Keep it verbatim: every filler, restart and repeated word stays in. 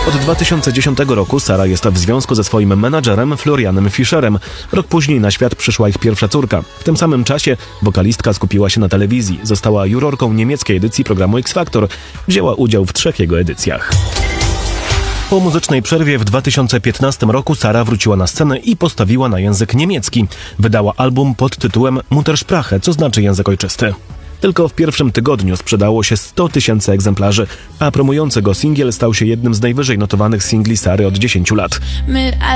Od dwa tysiące dziesiątego roku Sara jest w związku ze swoim menadżerem Florianem Fischerem. Rok później na świat przyszła ich pierwsza córka. W tym samym czasie wokalistka skupiła się na telewizji. Została jurorką niemieckiej edycji programu X Factor. Wzięła udział w trzech jego edycjach. Po muzycznej przerwie w dwa tysiące piętnastym roku Sara wróciła na scenę i postawiła na język niemiecki. Wydała album pod tytułem Muttersprache, co znaczy język ojczysty. Tylko w pierwszym tygodniu sprzedało się sto tysięcy egzemplarzy, a promujący go singiel stał się jednym z najwyżej notowanych singli Sary od dziesięciu lat.